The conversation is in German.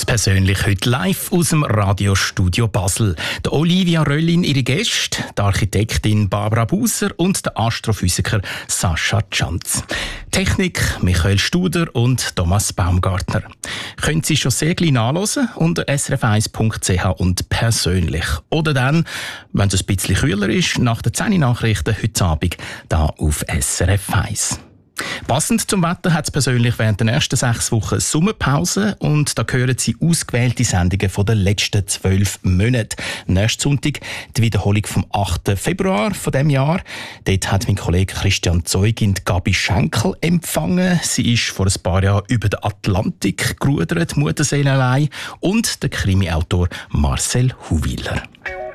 Persönlich heute live aus dem Radiostudio Basel. Der Olivia Röllin, ihre Gäste, die Architektin Barbara Buser und der Astrophysiker Sascha Tschanz. Technik Michael Studer und Thomas Baumgartner. Können Sie schon sehr klein anhören unter srf1.ch und persönlich. Oder dann, wenn es ein bisschen kühler ist, nach den 10 Nachrichten heute Abend hier auf SRF 1. Passend zum Wetter hat es persönlich während der nächsten 6 Wochen Sommerpause und da hören Sie ausgewählte Sendungen von den letzten 12 Monaten. Nächsten Sonntag die Wiederholung vom 8. Februar von diesem Jahr. Dort hat mein Kollege Christian Zeugin Gabi Schenkel empfangen. Sie ist vor ein paar Jahren über den Atlantik gerudert, Mutterseele allein, und der Krimi-Autor Marcel Huwiler.